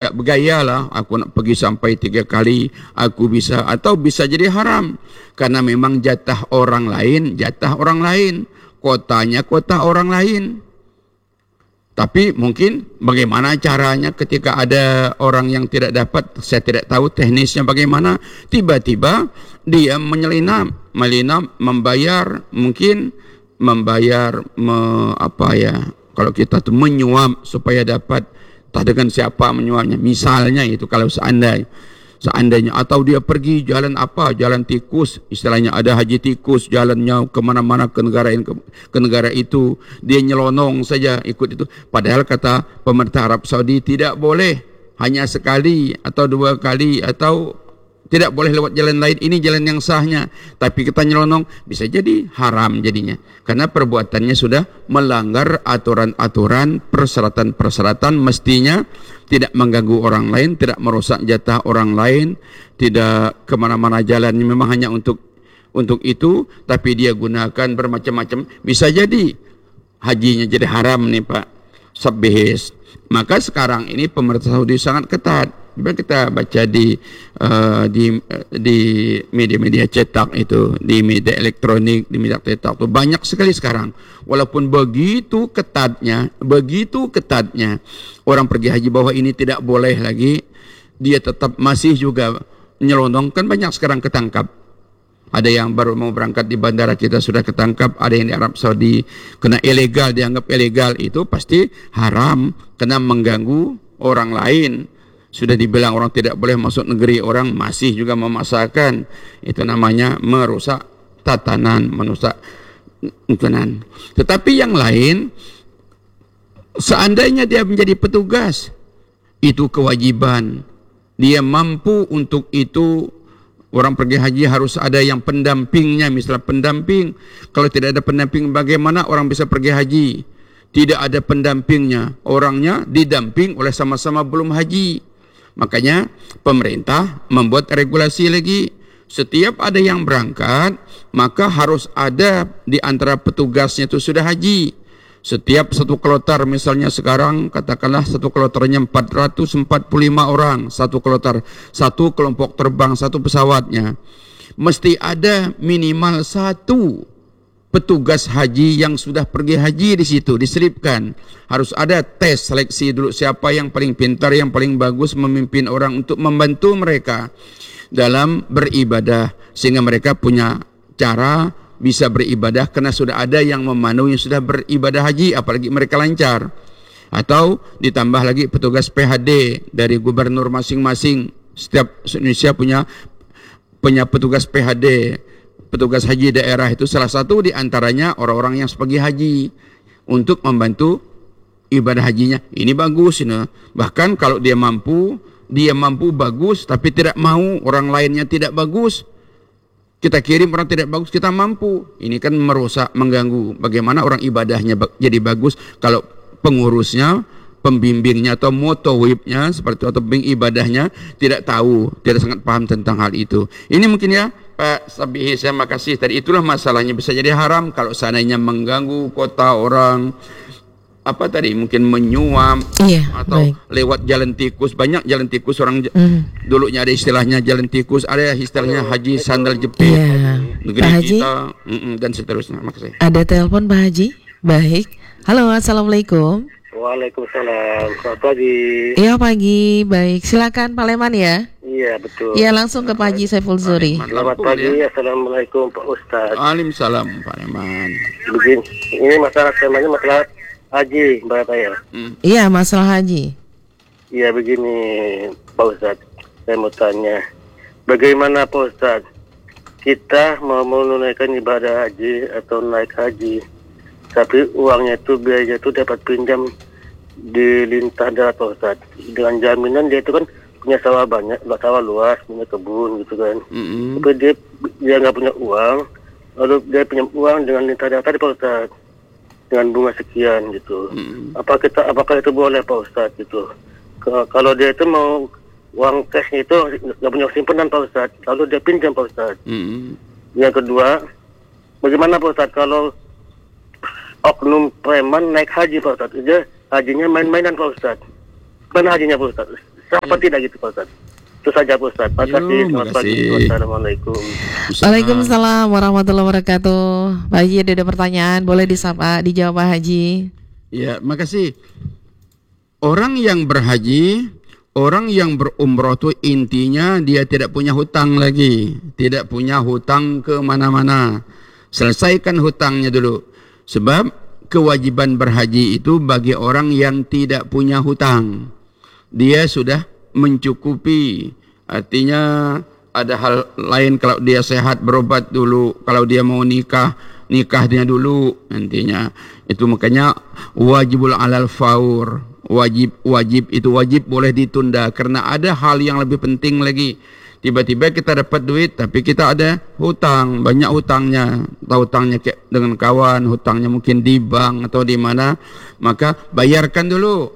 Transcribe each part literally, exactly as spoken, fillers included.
agak bergaya lah, aku nak pergi sampai tiga kali, aku bisa, atau bisa jadi haram. Karena memang jatah orang lain, jatah orang lain, kotanya kota orang lain. Tapi mungkin bagaimana caranya ketika ada orang yang tidak dapat, saya tidak tahu teknisnya bagaimana, tiba-tiba dia menyelinap, melinap, membayar, mungkin membayar, me, apa ya, kalau kita tuh menyuap supaya dapat, tak dengan siapa menyuapnya, misalnya itu kalau seandainya, seandainya atau dia pergi jalan apa, jalan tikus, istilahnya ada haji tikus, jalannya kemana-mana ke negara ini, ke, ke negara itu, dia nyelonong saja ikut itu. Padahal kata pemerintah Arab Saudi tidak boleh hanya sekali atau dua kali, atau tidak boleh lewat jalan lain, ini jalan yang sahnya. Tapi kita nyelonong, bisa jadi haram jadinya, karena perbuatannya sudah melanggar aturan-aturan, persyaratan-persyaratan, mestinya tidak mengganggu orang lain, tidak merusak jatah orang lain, tidak kemana-mana jalannya memang hanya untuk untuk itu, tapi dia gunakan bermacam-macam, bisa jadi hajinya jadi haram nih Pak Sabbihis. Maka sekarang ini pemerintah Saudi sangat ketat. Kita baca di uh, di di media-media cetak itu, di media elektronik, di media cetak itu banyak sekali sekarang. Walaupun begitu ketatnya, begitu ketatnya orang pergi haji bahwa ini tidak boleh lagi, dia tetap masih juga nyelonong. Kan banyak sekarang ketangkap. Ada yang baru mau berangkat di bandara kita sudah ketangkap, ada yang di Arab Saudi kena ilegal, dianggap ilegal, itu pasti haram, kena mengganggu orang lain. Sudah dibilang orang tidak boleh masuk negeri orang, masih juga memaksakan. Itu namanya merusak tatanan, merusak tatanan. Tetapi yang lain, seandainya dia menjadi petugas, itu kewajiban. Dia mampu untuk itu. Orang pergi haji harus ada yang pendampingnya, misalnya pendamping. Kalau tidak ada pendamping, bagaimana orang bisa pergi haji? Tidak ada pendampingnya, orangnya didamping oleh sama-sama belum haji. Makanya pemerintah membuat regulasi lagi, setiap ada yang berangkat maka harus ada di antara petugasnya itu sudah haji. Setiap satu kloter, misalnya sekarang katakanlah satu kloternya empat ratus empat puluh lima orang, satu kloter, satu kelompok terbang, satu pesawatnya, mesti ada minimal satu petugas haji yang sudah pergi haji di situ, diselipkan. Harus ada tes seleksi dulu, siapa yang paling pintar, yang paling bagus memimpin orang untuk membantu mereka dalam beribadah, sehingga mereka punya cara bisa beribadah karena sudah ada yang memandu yang sudah beribadah haji, apalagi mereka lancar. Atau ditambah lagi petugas P H D dari gubernur masing-masing. Setiap Indonesia punya punya petugas P H D, petugas haji daerah, itu salah satu di antaranya orang-orang yang pergi haji untuk membantu ibadah hajinya. Ini bagus ini. Bahkan kalau dia mampu, dia mampu bagus, tapi tidak mau orang lainnya tidak bagus, kita kirim orang tidak bagus, kita mampu. Ini kan merusak, mengganggu. Bagaimana orang ibadahnya jadi bagus kalau pengurusnya, pembimbingnya atau mutawibnya seperti itu, atau pembimbing ibadahnya tidak tahu, tidak sangat paham tentang hal itu. Ini mungkin ya Pak Sabbihis, saya makasih. Tadi itulah masalahnya, bisa jadi haram kalau seandainya mengganggu kota orang, apa tadi mungkin menyuap, iya, atau baik, lewat jalan tikus. Banyak jalan tikus orang mm. dulunya ada istilahnya jalan tikus, ada istilahnya haji sandal jepit, yeah, negeri Pak Haji kita, mm-mm, dan seterusnya. Makasih. Ada telepon Pak Haji. Baik. Halo, assalamualaikum. Waalaikumsalam. Selamat pagi. Iya pagi. Baik, silakan Pak Leman ya. Iya betul. Iya, langsung ke Pak Haji Saiful Zuri. Selamat pagi. Ya. Assalamualaikum Pak Ustaz. Waalaikumsalam Pak Leman. Begini, ini masalah temanya masalah haji, Mbak Taya. Hmm. Iya, masalah haji. Iya, begini Pak Ustaz, saya mau tanya, bagaimana Pak Ustaz, kita mau menunaikan ibadah haji atau naik haji, tapi uangnya itu, biaya itu dapat pinjam di lintah darat Pak Ustaz, dengan jaminan dia itu kan punya sawah banyak, sawah luas, punya kebun gitu kan. Mm-hmm. Tapi dia dia nggak punya uang, lalu dia pinjam uang dengan lintah darat tadi Pak Ustaz, dengan bunga sekian gitu. Hmm. Apa kita apakah itu boleh Pak Ustadz gitu? K- kalau dia itu mau uang cashnya itu nggak punya simpanan Pak Ustadz, lalu dia pinjam Pak Ustadz. Hmm. Yang kedua, bagaimana Pak Ustadz kalau oknum preman naik haji Pak Ustadz? Dia hajinya main-mainan Pak Ustadz. Mana hajinya Pak Ustadz? Sah apa tidak gitu Pak Ustaz? Itu saja Pak Ustaz. Terima kasih. Yo, Selamat pagi. makasih. Wassalamualaikum. Waalaikumsalam warahmatullahi wabarakatuh. Pak Haji ada pertanyaan, boleh disapa, dijawab Pak Haji. Ya, makasih. Orang yang berhaji, orang yang berumrah itu intinya dia tidak punya hutang lagi, tidak punya hutang ke mana-mana. Selesaikan hutangnya dulu. Sebab kewajiban berhaji itu bagi orang yang tidak punya hutang. Dia sudah mencukupi. Artinya ada hal lain, kalau dia sehat berobat dulu, kalau dia mau nikah, nikahnya dulu nantinya. Itu makanya wajibul alal faur. Wajib wajib itu wajib boleh ditunda karena ada hal yang lebih penting lagi. Tiba-tiba kita dapat duit tapi kita ada hutang, banyak hutangnya. Tahu hutangnya kayak dengan kawan, hutangnya mungkin di bank atau di mana, maka bayarkan dulu.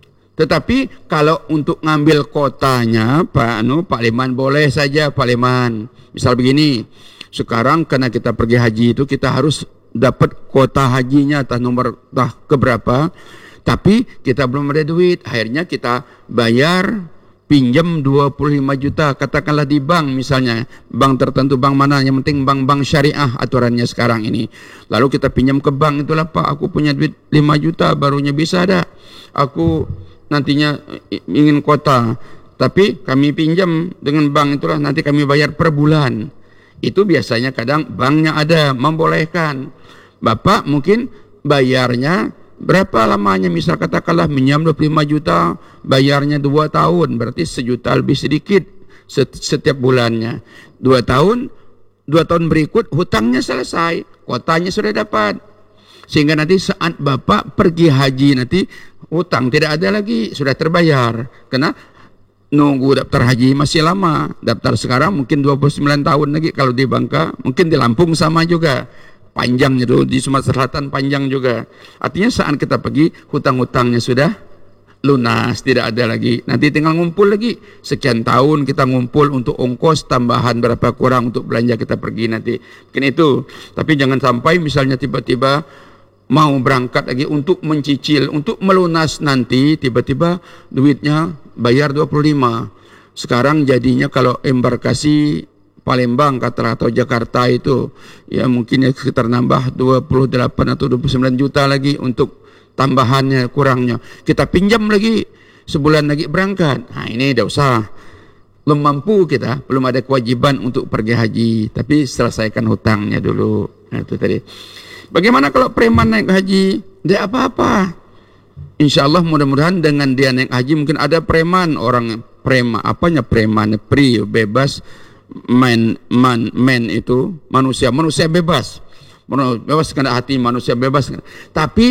Tetapi kalau untuk ngambil kotanya, Pak Anu, Pak Liman boleh saja Pak Liman. Misal begini, sekarang karena kita pergi haji itu kita harus dapat kota hajinya, entah nomor entah keberapa, tapi kita belum ada duit. Akhirnya kita bayar, pinjam dua puluh lima juta, katakanlah di bank misalnya, bank tertentu, bank mana, yang penting bank-bank syariah aturannya sekarang ini. Lalu kita pinjam ke bank, itulah Pak, aku punya duit lima juta, barunya bisa ada. Aku nantinya ingin kota, tapi kami pinjam dengan bank itulah, nanti kami bayar per bulan. Itu biasanya kadang banknya ada membolehkan. Bapak mungkin bayarnya berapa lamanya, misal katakanlah minjam dua puluh lima juta, bayarnya dua tahun, berarti sejuta lebih sedikit setiap bulannya. Dua tahun, dua tahun berikut hutangnya selesai, kotanya sudah dapat. Sehingga nanti saat Bapak pergi haji nanti hutang tidak ada lagi, sudah terbayar. Karena nunggu daftar haji masih lama. Daftar sekarang mungkin dua puluh sembilan tahun lagi kalau di Bangka, mungkin di Lampung sama juga. Panjangnya dulu di Sumatera Selatan panjang juga. Artinya saat kita pergi hutang-hutangnya sudah lunas, tidak ada lagi. Nanti tinggal ngumpul lagi. Sekian tahun kita ngumpul untuk ongkos tambahan berapa kurang untuk belanja kita pergi nanti. Mungkin itu. Tapi jangan sampai misalnya tiba-tiba mau berangkat lagi untuk mencicil, untuk melunas nanti, tiba-tiba duitnya bayar dua puluh lima. Sekarang jadinya kalau embarkasi Palembang katakanlah atau Jakarta itu ya mungkin ya sekitar nambah dua puluh delapan atau dua puluh sembilan juta lagi untuk tambahannya, kurangnya. Kita pinjam lagi sebulan lagi berangkat. Nah ini tidak usah. Belum mampu kita, belum ada kewajiban untuk pergi haji, tapi selesaikan hutangnya dulu. Nah, itu tadi. Bagaimana kalau preman naik haji? Tidak apa-apa. Insya Allah mudah-mudahan dengan dia naik haji mungkin ada preman, orang preman, apanya preman, pri, bebas, man, man, man itu manusia, manusia bebas, bebas kena hati, manusia bebas. Tapi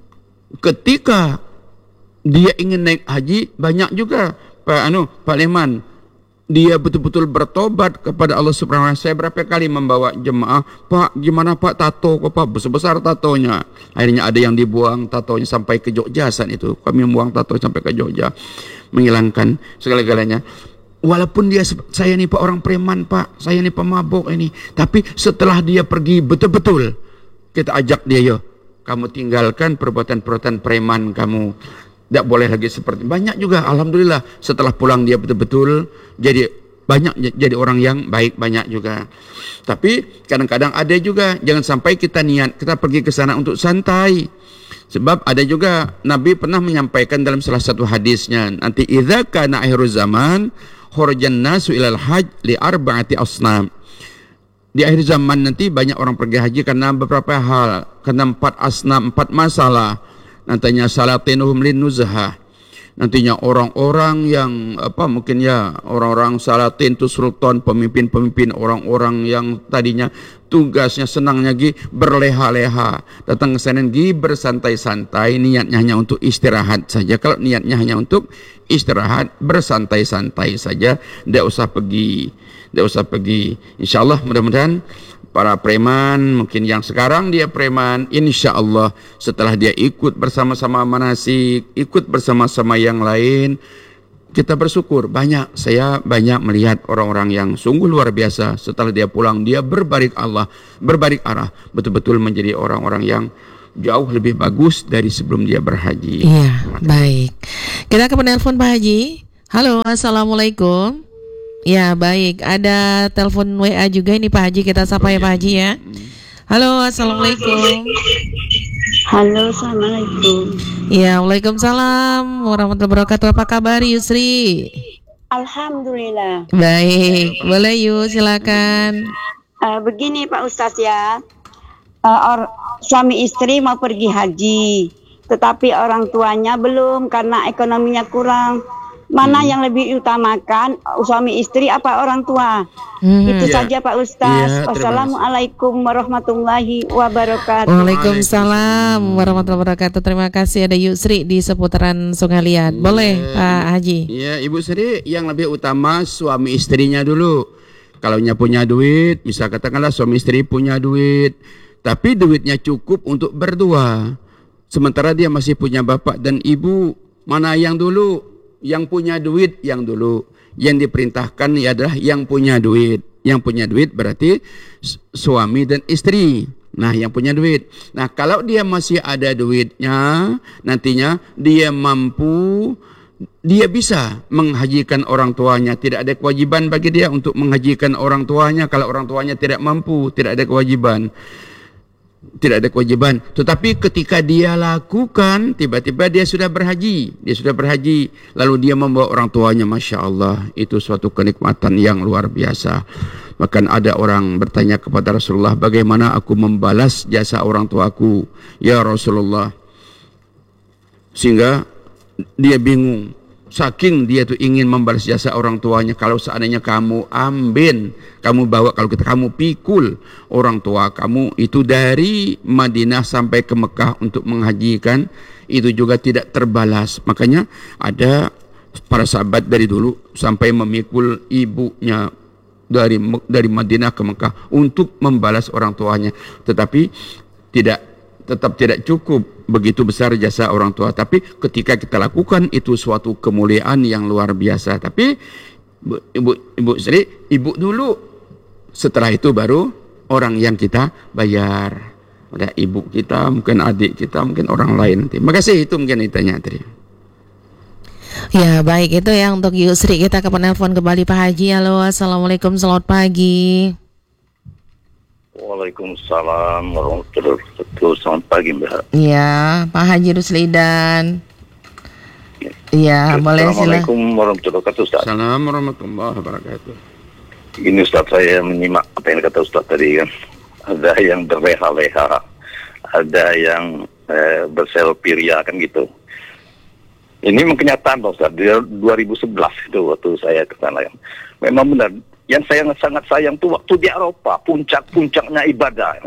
ketika dia ingin naik haji, banyak juga Pak Anu, Pak Liman, dia betul-betul bertobat kepada Allah Subhanahu wa taala. Saya berapa kali membawa jemaah, Pak, gimana Pak tato kok Pak, besar-besar tatonya. Akhirnya ada yang dibuang tatonya sampai ke Jogja saat itu. Kami membuang tato sampai ke Jogja, menghilangkan segala-galanya. Walaupun dia, saya ini Pak orang preman Pak, saya ini pemabuk ini, tapi setelah dia pergi betul-betul, kita ajak dia, yo, kamu tinggalkan perbuatan-perbuatan preman kamu. Tidak boleh lagi seperti, banyak juga alhamdulillah setelah pulang dia betul-betul jadi banyak, jadi orang yang baik, banyak juga. Tapi kadang-kadang ada juga, jangan sampai kita niat kita pergi ke sana untuk santai. Sebab ada juga Nabi pernah menyampaikan dalam salah satu hadisnya, nanti idza kana akhiruz zaman kharajan nasu ilal hajj li arba'ati asnam. Di akhir zaman nanti banyak orang pergi haji karena beberapa hal, karena empat asnam, empat masalah. Nantinya salatinuhum lin nuzhah. Nantinya orang-orang yang apa mungkin ya orang-orang salatin itu sultan, pemimpin-pemimpin, orang-orang yang tadinya tugasnya senangnya gi berleha-leha, datang ke sana gi bersantai-santai, niatnya hanya untuk istirahat saja. Kalau niatnya hanya untuk istirahat, bersantai-santai saja, tidak usah pergi, tidak usah pergi. Insyaallah mudah-mudahan para preman, mungkin yang sekarang dia preman, insya Allah setelah dia ikut bersama-sama manasik, ikut bersama-sama yang lain, kita bersyukur. Banyak, saya banyak melihat orang-orang yang sungguh luar biasa. Setelah dia pulang, dia berbalik Allah, berbalik arah, betul-betul menjadi orang-orang yang jauh lebih bagus dari sebelum dia berhaji. Iya, baik. Kita ke penelpon Pak Haji. Halo, assalamualaikum. Ya baik, ada telepon W A juga ini Pak Haji, kita sapa ya Pak Haji ya. Halo, assalamualaikum. Halo, assalamualaikum. Ya, waalaikumsalam warahmatullahi wabarakatuh. Apa kabar Yusri? Alhamdulillah. Baik, boleh yuk silakan. Uh, begini Pak Ustadz ya, uh, or, suami istri mau pergi haji, tetapi orang tuanya belum karena ekonominya kurang. Mana hmm. yang lebih utamakan, suami istri apa orang tua? Hmm. Itu ya. saja Pak Ustadz. Ya, wassalamualaikum warahmatullahi wabarakatuh. Waalaikumsalam warahmatullahi wabarakatuh. Terima kasih, ada Yusri di seputaran Sungai Liat. Boleh ya, Pak Haji? Ya Ibu Sri, yang lebih utama suami istrinya dulu. Kalau punya duit, misal katakanlah suami istri punya duit, tapi duitnya cukup untuk berdua. Sementara dia masih punya bapak dan ibu, mana yang dulu? Yang punya duit yang dulu. Yang diperintahkan ya adalah yang punya duit. Yang punya duit berarti suami dan istri. Nah, yang punya duit. Nah, kalau dia masih ada duitnya, nantinya dia mampu, dia bisa menghajikan orang tuanya. Tidak ada kewajiban bagi dia untuk menghajikan orang tuanya. Kalau orang tuanya tidak mampu, tidak ada kewajiban. Tidak ada kewajiban. Tetapi ketika dia lakukan, tiba-tiba dia sudah berhaji. Dia sudah berhaji. Lalu dia membawa orang tuanya. Masya Allah. Itu suatu kenikmatan yang luar biasa. Bahkan ada orang bertanya kepada Rasulullah, bagaimana aku membalas jasa orang tuaku? Ya Rasulullah. Sehingga dia bingung. Saking dia tuh ingin membalas jasa orang tuanya. Kalau seandainya kamu ambil, kamu bawa, kalau kita kamu pikul orang tua kamu itu dari Madinah sampai ke Mekah untuk menghajikan, itu juga tidak terbalas. Makanya ada para sahabat dari dulu sampai memikul ibunya dari dari Madinah ke Mekah untuk membalas orang tuanya. Tetapi tidak tetap tidak cukup begitu besar jasa orang tua. Tapi ketika kita lakukan itu suatu kemuliaan yang luar biasa. Tapi ibu ibu Sri, ibu dulu, setelah itu baru orang yang kita bayar. Ada ibu kita, mungkin adik kita, mungkin orang lain. Terima kasih, itu mungkin ditanya tadi. Ya baik, itu ya untuk Yusri. Kita ke penelpon kembali Pak Haji. Halo, assalamualaikum, selamat pagi. Waalaikumsalam warahmatullahi wabarakatuh. Selamat pagi Mbak. Iya, Pak Haji Ruslidan. Iya, boleh silakan. Assalamualaikum warahmatullahi wabarakatuh Ustaz. Assalamualaikum warahmatullahi wabarakatuh. Ini Ustaz, saya menyimak apa yang kata Ustaz tadi kan. Ada yang berleha-leha, ada yang eh, berselfie ria kan gitu. Ini kenyataan Ustaz, di dua ribu sebelas itu waktu saya ke sana. Memang benar. Yang saya sangat sayang tuh waktu di Eropa, puncak-puncaknya ibadah.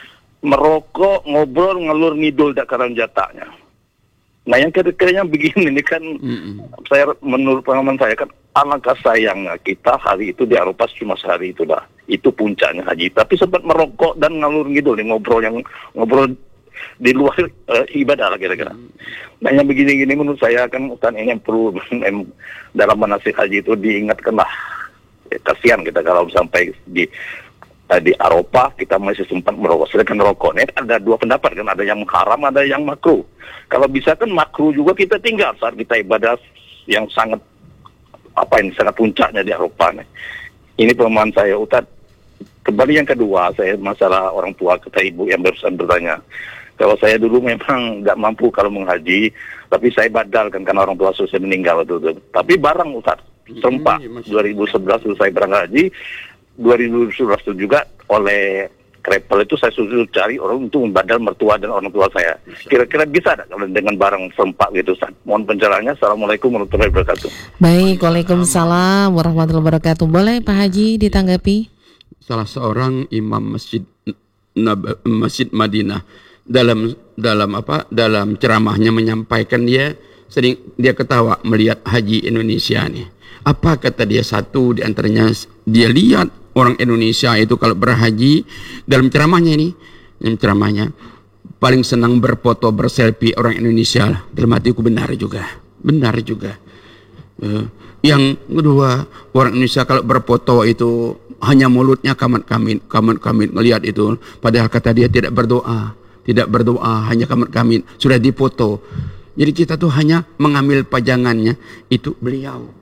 Merokok, ngobrol, ngelur ngidul dakaran jatahnya. Nah yang kira-kiranya begini ini kan, mm-hmm. saya menurut pengalaman saya kan, alangkah sayangnya kita hari itu di Eropa cuma sehari itu dah. Itu puncaknya haji. Tapi sempat merokok dan ngelur ngidul, nih, ngobrol yang ngobrol di luar uh, ibadah lah kira-kira. Nah yang begini-gini menurut saya kan, Ustaz, ini yang perlu dalam manasik haji itu diingatkan lah. Kasihan kita kalau sampai di uh, di Eropa kita masih sempat merokok. Sedangkan rokok ini ada dua pendapat kan, ada yang haram, ada yang makruh. Kalau bisa kan makruh juga kita tinggal saat kita ibadah yang sangat apa ini sangat puncaknya di Eropa nih. Ini pemahaman saya, Ustaz. Kembali yang kedua, saya masalah orang tua, kata ibu yang barusan bertanya. Kalau saya dulu memang nggak mampu kalau menghaji, tapi saya badalkan karena orang tua saya meninggal itu. Tapi barang Ustaz. Sempat dua ribu sebelas itu saya berangkat haji, dua ribu sebelas itu juga oleh Krepel itu saya suruh cari orang untuk membadal mertua dan orang tua saya. Kira-kira bisa tak kalau dengan barang sempat gitu Ustaz? Mohon pencerahannya. Assalamualaikum warahmatullahi wabarakatuh. Baik, waalaikumsalam warahmatullahi wabarakatuh. Boleh Pak Haji ditanggapi? Salah seorang imam masjid Nab- Masjid Madinah dalam dalam apa dalam ceramahnya menyampaikan, dia sering dia ketawa melihat haji Indonesia nih. Apa kata dia? Satu di antaranya, dia lihat orang Indonesia itu kalau berhaji, dalam ceramahnya ini, dalam ceramahnya paling senang berfoto, berselfie orang Indonesia. Dalam hatiku benar juga, benar juga. Uh, yang kedua, orang Indonesia kalau berfoto itu hanya mulutnya kamat kamit, kamat kamit melihat itu. Padahal kata dia tidak berdoa, tidak berdoa, hanya kamat kamit, sudah dipoto. Jadi kita tuh hanya mengambil pajangannya, itu beliau.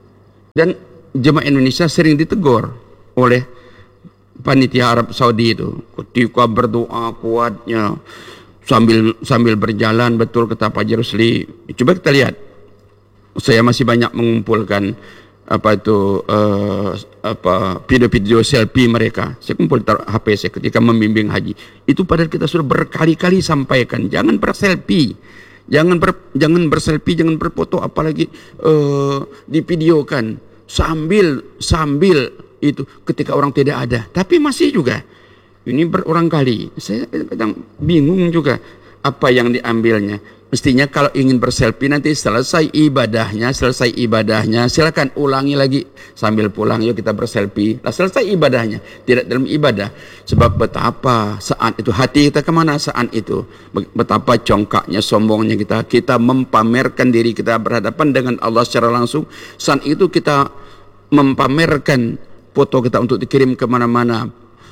Dan jemaah Indonesia sering ditegur oleh panitia Arab Saudi itu ketika berdoa kuatnya sambil sambil berjalan, betul kata Pak Haji Rusli. Coba kita lihat, saya masih banyak mengumpulkan apa itu uh, apa video-video selfie mereka. Saya kumpul taruh H P saya ketika membimbing haji. Itu padahal kita sudah berkali-kali sampaikan, jangan berselfie, jangan ber, jangan berselfie, jangan berfoto, apalagi uh, divideokan sambil sambil itu ketika orang tidak ada. Tapi masih juga ini berulang kali. Saya kadang bingung juga apa yang diambilnya. Mestinya kalau ingin berselfie nanti selesai ibadahnya, selesai ibadahnya, silakan ulangi lagi sambil pulang, yuk kita berselfie. Lah selesai ibadahnya, tidak dalam ibadah. Sebab betapa saat itu hati kita kemana saat itu, betapa congkaknya, sombongnya kita, kita mempamerkan diri kita berhadapan dengan Allah secara langsung. Saat itu kita mempamerkan foto kita untuk dikirim kemana-mana,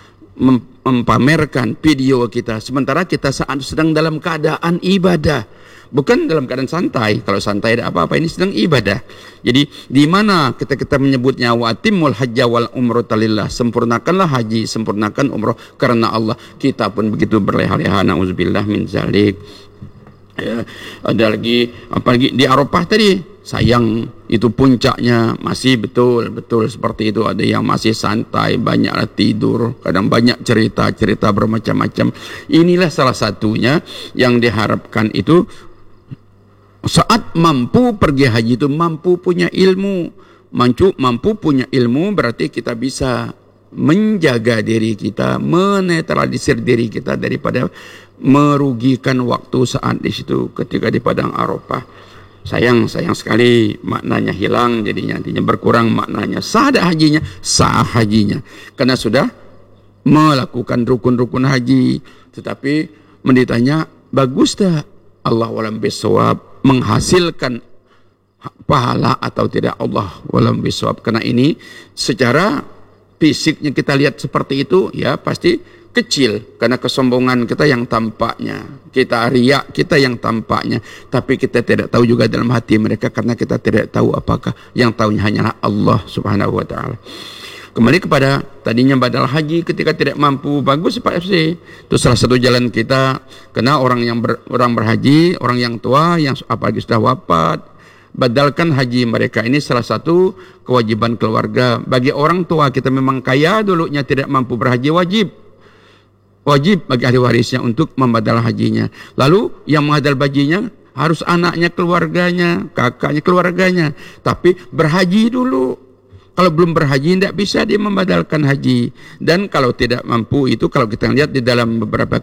mempamerkan video kita, sementara kita saat sedang dalam keadaan ibadah, bukan dalam keadaan santai. Kalau santai ada apa-apa, ini sedang ibadah. Jadi di mana kita kita menyebutnya wa atimul hajja wal umrata lillah, sempurnakanlah haji, sempurnakan umroh karena Allah. Kita pun begitu berleha-leha, nauzubillah min zalik. Ya, ada lagi apalagi di Arafah tadi, sayang itu puncaknya masih betul betul seperti itu. Ada yang masih santai, banyaklah tidur, kadang banyak cerita cerita bermacam-macam. Inilah salah satunya yang diharapkan itu saat mampu pergi haji itu mampu punya ilmu, mampu mampu punya ilmu berarti kita bisa menjaga diri kita, menetralisir diri kita daripada merugikan waktu saat di situ ketika di padang Arafah. Sayang, sayang sekali maknanya hilang, jadinya nantinya berkurang maknanya. Sah dah hajinya, sah hajinya, karena sudah melakukan rukun-rukun haji. Tetapi menditanya bagus dah Allah walam bisawab, menghasilkan pahala atau tidak Allah walam bisawab. Karena ini secara fisiknya kita lihat seperti itu, ya pasti kecil karena kesombongan kita yang tampaknya, kita riak kita yang tampaknya, tapi kita tidak tahu juga dalam hati mereka karena kita tidak tahu apakah, yang tahunya hanyalah Allah Subhanahu wa taala. Kembali kepada tadinya badal haji ketika tidak mampu, bagus Pak F C. Itu salah satu jalan kita, karena orang yang ber, orang berhaji, orang yang tua yang apalagi sudah wafat, badalkan haji mereka. Ini salah satu kewajiban keluarga. Bagi orang tua kita memang kaya dulunya tidak mampu berhaji, wajib wajib bagi ahli warisnya untuk membadal hajinya. Lalu yang mengadal hajinya harus anaknya, keluarganya, kakaknya, keluarganya. Tapi berhaji dulu. Kalau belum berhaji tidak bisa dia membadalkan haji. Dan kalau tidak mampu itu, kalau kita lihat di dalam beberapa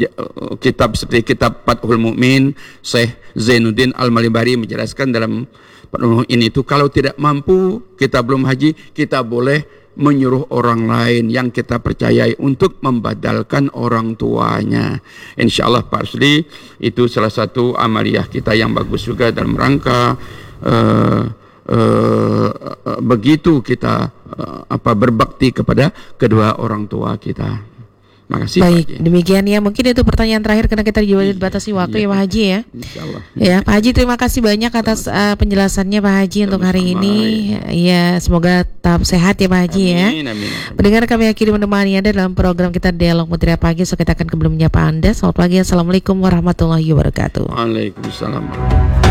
kitab seperti kitab Fathul Mu'min, Syekh Zainuddin Al-Malibari menjelaskan dalam Fathul Mu'min itu, kalau tidak mampu, kita belum haji, kita boleh menyuruh orang lain yang kita percayai untuk membadalkan orang tuanya. Insya Allah Pak Rusli, itu salah satu amaliyah kita yang bagus juga dalam rangka uh, uh, uh, begitu kita uh, apa berbakti kepada kedua orang tua kita. Makasih. Baik, Pak Haji. Demikian ya, mungkin itu pertanyaan terakhir karena kita juga dibatasi waktu iya, ya Pak Haji ya. Insyaallah. Ya Pak Haji, terima kasih banyak atas uh, penjelasannya Pak Haji sama untuk hari ini. Ya, semoga tetap sehat ya Pak Haji amin, ya. Amin, amin. Pendengar, kami akhiri menemani Anda dalam program kita Dialog Mutiara Pagi. So kita akan kembali menyapa Anda. Selamat pagi, assalamualaikum warahmatullahi wabarakatuh. Waalaikumsalam.